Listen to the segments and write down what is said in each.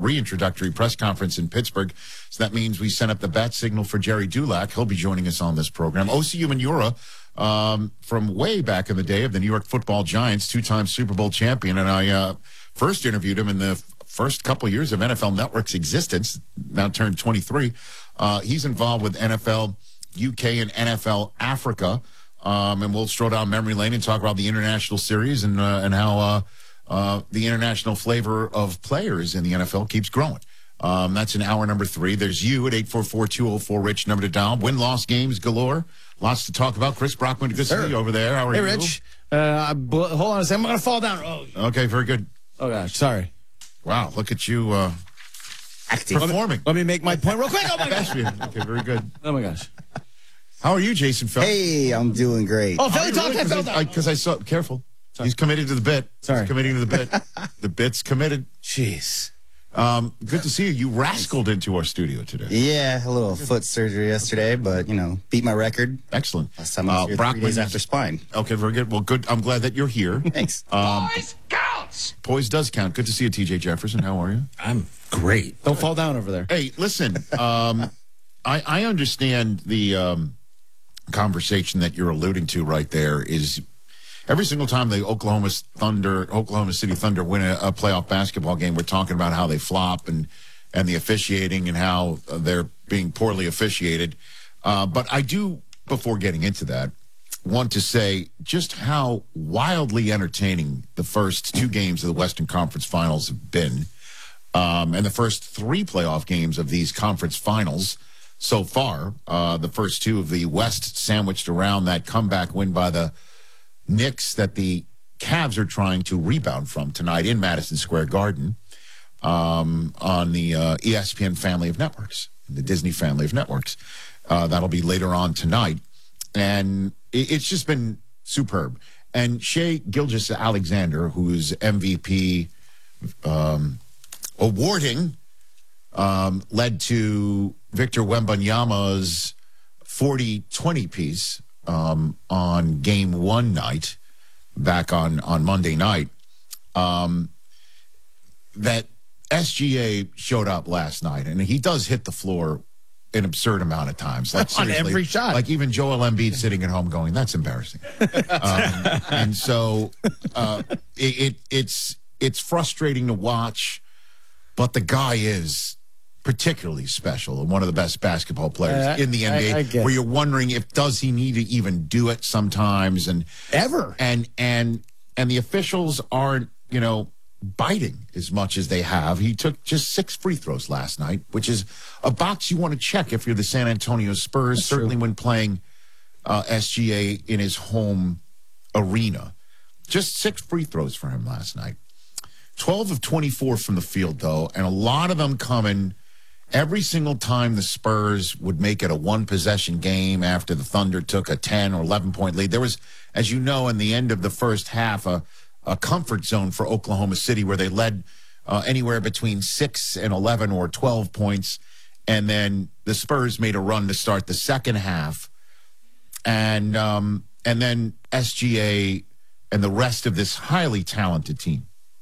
reintroductory press conference in Pittsburgh. So that means we sent up the bat signal for Jerry Dulac. He'll be joining us on this program. Osi Umenyiora, from way back in the day of the New York Football Giants, two-time Super Bowl champion. And I first interviewed him in the first couple years of NFL Network's existence, now turned 23. He's involved with NFL UK and NFL Africa. And we'll stroll down memory lane and talk about the international series and how the international flavor of players in the NFL keeps growing. That's in hour number 3. There's you at 844-204-RICH, number to dial. Win-loss games galore. Lots to talk about. Chris Brockman, good to see you over there. How are you? Hey, Rich. Hold on a second. I'm going to fall down. Oh. Okay, very good. Oh, gosh. Sorry. Wow, look at you acting. Performing. Let me make my point real quick. Oh, my gosh. Okay, very good. Oh, my gosh. How are you, Jason Feld? Hey, I'm doing great. Oh, Philly talk. Because I saw, careful. Sorry. He's committed to the bit. Sorry. He's committing to the bit. The bit's committed. Jeez. Good to see you. You rascaled into our studio today. Yeah, a little foot surgery yesterday, but, beat my record. Excellent. Last time I was here 3 days after spine. Okay, very good. Well, good. I'm glad that you're here. Thanks. Poise counts. Poise does count. Good to see you, TJ Jefferson. How are you? I'm great. Don't fall down over there. Hey, listen. I understand the conversation that you're alluding to right there is every single time the Oklahoma City Thunder win a playoff basketball game, we're talking about how they flop and the officiating and how they're being poorly officiated. But I do, before getting into that, want to say just how wildly entertaining the first 2 games of the Western Conference Finals have been, and the first 3 playoff games of these conference finals so far. The first 2 of the West sandwiched around that comeback win by the Knicks that the Cavs are trying to rebound from tonight in Madison Square Garden on the ESPN family of networks, the Disney family of networks. That'll be later on tonight. And it's just been superb. And Shai Gilgeous-Alexander, who's MVP awarding, led to Victor Wembanyama's 40-20 piece on game 1 night, back on Monday night, that SGA showed up last night, and he does hit the floor an absurd amount of times. Like on every shot. Like even Joel Embiid sitting at home going, that's embarrassing. And so it's frustrating to watch, but the guy is particularly special and one of the best basketball players in the NBA, where you're wondering does he need to even do it sometimes, and ever, and the officials aren't biting as much as they have. He took just 6 free throws last night, which is a box you want to check if you're the San Antonio Spurs. That's certainly true. When playing SGA in his home arena. Just 6 free throws for him last night. 12 of 24 from the field, though, and a lot of them coming every single time the Spurs would make it a 1-possession game after the Thunder took a 10 or 11-point lead. There was, as you know, in the end of the first half, a comfort zone for Oklahoma City where they led anywhere between 6 and 11 or 12 points. And then the Spurs made a run to start the second half. And then SGA and the rest of this highly talented team,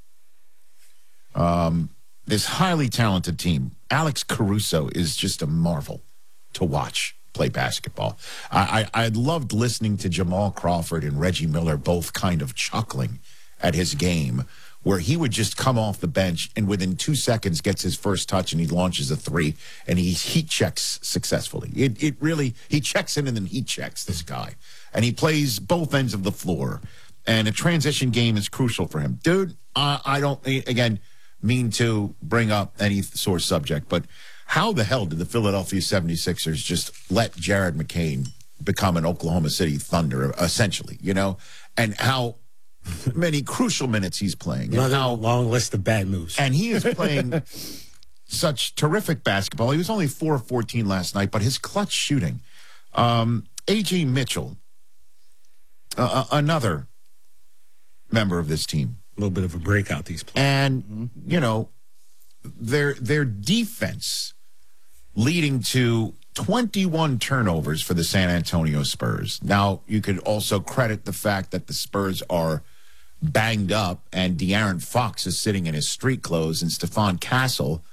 Alex Caruso is just a marvel to watch play basketball. I loved listening to Jamal Crawford and Reggie Miller both kind of chuckling at his game, where he would just come off the bench and within 2 seconds gets his first touch and he launches a 3 and he heat checks successfully. It really, he checks in and then heat checks, this guy. And he plays both ends of the floor. And a transition game is crucial for him. Dude, I don't, again, mean to bring up any sore subject, but how the hell did the Philadelphia 76ers just let Jared McCain become an Oklahoma City Thunder, essentially, and how many crucial minutes he's playing. Another long list of bad moves. And he is playing such terrific basketball. He was only 4 of 14 last night, but his clutch shooting. A.J. Mitchell, another member of this team. A little bit of a breakout, these players. And, their defense leading to 21 turnovers for the San Antonio Spurs. Now, you could also credit the fact that the Spurs are banged up and De'Aaron Fox is sitting in his street clothes and Stephon Castle